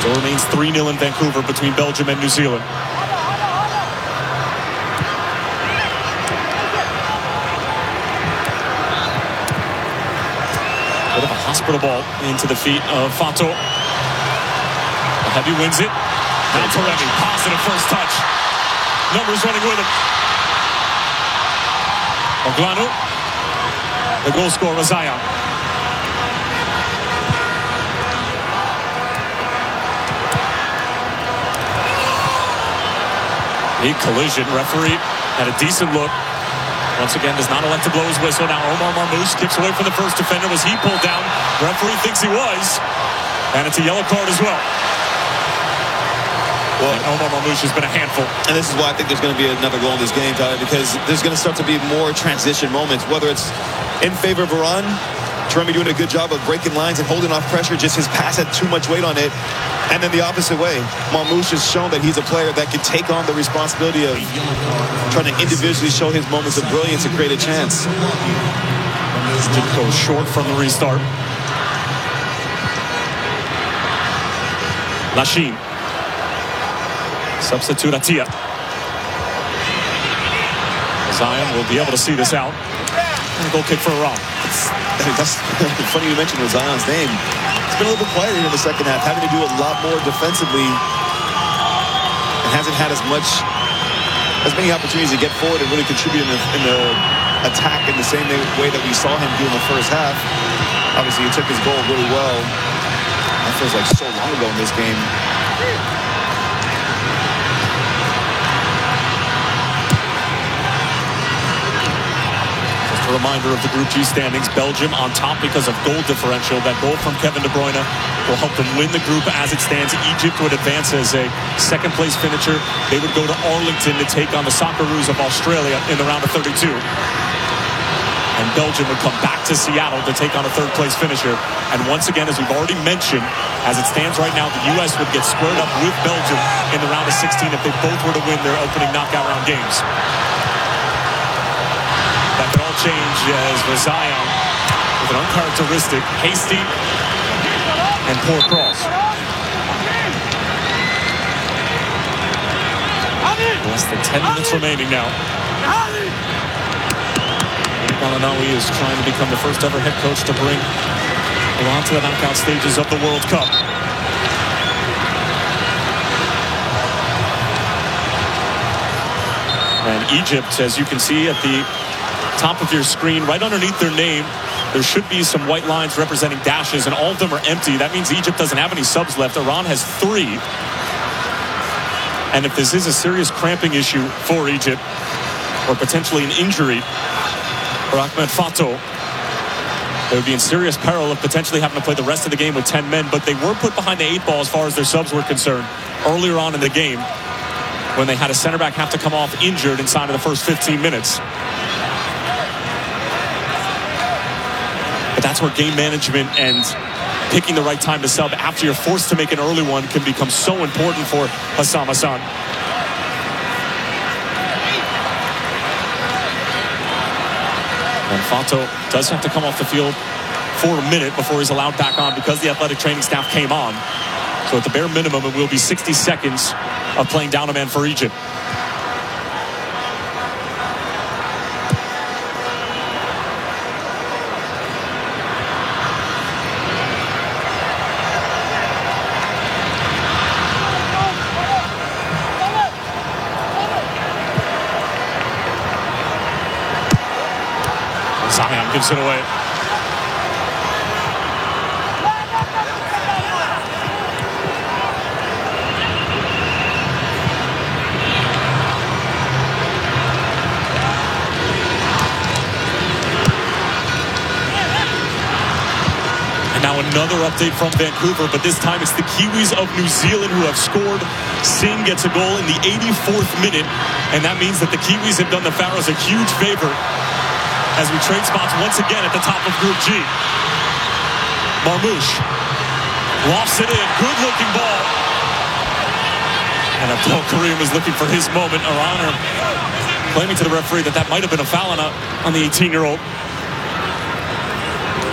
Still remains 3-0 in Vancouver between Belgium and New Zealand. Bit of a hospital ball into the feet of Fato. Heavy wins it. Down to Remy. Positive first touch. Numbers running with him. Oglano. The goal scorer, Zion. Big collision. Referee had a decent look. Once again, does not elect to blow his whistle. Now Omar Marmoush kicks away from the first defender. Was he pulled down? Referee thinks he was. And it's a yellow card as well. Well, and Omar Marmoush has been a handful. And this is why I think there's going to be another goal in this game, Tyler, because there's going to start to be more transition moments, whether it's in favor of Iran, Jeremy doing a good job of breaking lines and holding off pressure. Just his pass had too much weight on it. And then the opposite way. Marmoush has shown that he's a player that can take on the responsibility of trying to individually show his moments of brilliance and create a chance. Did go short from the restart. Lachine. Substitute Atia. Zion will be able to see this out. And a goal kick for Iran. That's funny you mentioned Zion's name. It's been a little bit quieter in the second half, having to do a lot more defensively, and hasn't had as many opportunities to get forward and really contribute in the attack in the same way that we saw him do in the first half. Obviously, he took his goal really well. That feels like so long ago in this game. A reminder of the Group G standings. Belgium on top because of goal differential. That goal from Kevin De Bruyne will help them win the group as it stands. Egypt would advance as a second-place finisher. They would go to Arlington to take on the Socceroos of Australia in the round of 32. And Belgium would come back to Seattle to take on a third-place finisher. And once again, as we've already mentioned, as it stands right now, the U.S. would get squared up with Belgium in the round of 16 if they both were to win their opening knockout round games. That could all change as Zion with an uncharacteristic, hasty, and poor cross. Less than 10 minutes remaining now. Galinawi is trying to become the first ever head coach to bring Iran to the knockout stages of the World Cup. And Egypt, as you can see at the top of your screen, right underneath their name, there should be some white lines representing dashes, and all of them are empty. That means Egypt doesn't have any subs left. Iran has 3. And if this is a serious cramping issue for Egypt, or potentially an injury for Ahmed Fato, they would be in serious peril of potentially having to play the rest of the game with 10 men. But they were put behind the 8 ball as far as their subs were concerned earlier on in the game, when they had a center back have to come off injured inside of the first 15 minutes. But that's where game management and picking the right time to sub after you're forced to make an early one can become so important for Hassam Hassan. And Fato does have to come off the field for a minute before he's allowed back on because the athletic training staff came on. So at the bare minimum, it will be 60 seconds of playing down a man for Egypt. Zion gives it away. And now another update from Vancouver, but this time it's the Kiwis of New Zealand who have scored. Singh gets a goal in the 84th minute, and that means that the Kiwis have done the Pharaohs a huge favor as we trade spots once again at the top of Group G. Marmoush lofts it in. Good-looking ball. And Abdel Karim is looking for his moment. Iran claiming to the referee that might have been a foul on the 18-year-old.